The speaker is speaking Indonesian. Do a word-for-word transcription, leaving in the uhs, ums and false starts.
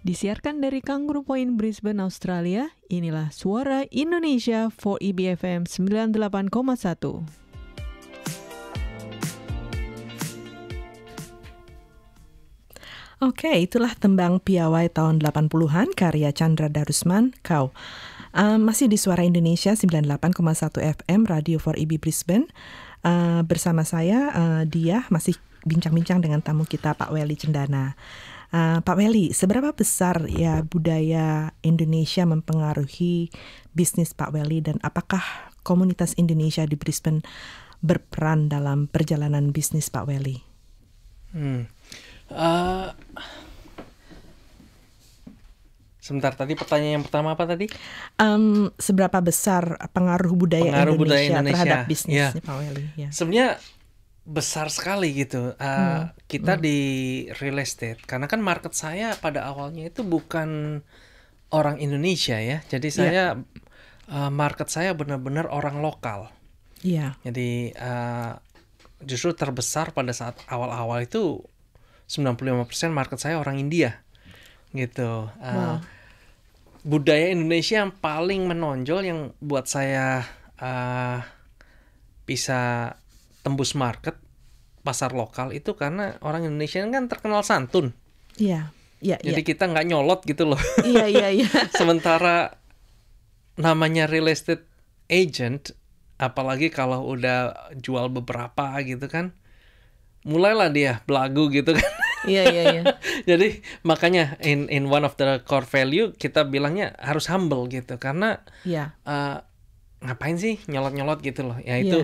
Disiarkan dari Kangaroo Point, Brisbane, Australia, inilah Suara Indonesia for I B F M sembilan puluh delapan koma satu. Oke, itulah tembang piawai tahun delapan puluhan karya Chandra Darusman, Kau. Uh, masih di Suara Indonesia sembilan puluh delapan koma satu F M, Radio for I B Brisbane. Uh, bersama saya, uh, dia masih bincang-bincang dengan tamu kita, Pak Welly Cendana. Uh, Pak Welly, seberapa besar ya budaya Indonesia mempengaruhi bisnis Pak Welly, dan apakah komunitas Indonesia di Brisbane berperan dalam perjalanan bisnis Pak Welly? Hmm. Uh, sebentar, tadi pertanyaan yang pertama apa tadi? Um, seberapa besar pengaruh budaya, pengaruh Indonesia, budaya Indonesia terhadap bisnis ya. Pak Welly? Ya. Sebenarnya besar sekali gitu. Uh, hmm. Kita hmm. di real estate, karena kan market saya pada awalnya itu bukan orang Indonesia ya. Jadi saya yeah. uh, market saya benar-benar orang lokal. Iya. Yeah. Jadi uh, justru terbesar pada saat awal-awal itu sembilan puluh lima persen market saya orang India gitu. Uh, wow. Budaya Indonesia yang paling menonjol yang buat saya uh, bisa tembus market pasar lokal itu karena orang Indonesia kan terkenal santun. Iya. Iya. Jadi ya. kita nggak nyolot gitu loh. Iya iya iya. Sementara namanya real estate agent, apalagi kalau udah jual beberapa gitu kan, mulailah dia belagu gitu kan. Iya iya iya. Jadi makanya in in one of the core value kita bilangnya harus humble gitu, karena yeah. uh, ngapain sih nyolot-nyolot gitu loh. Ya itu yeah.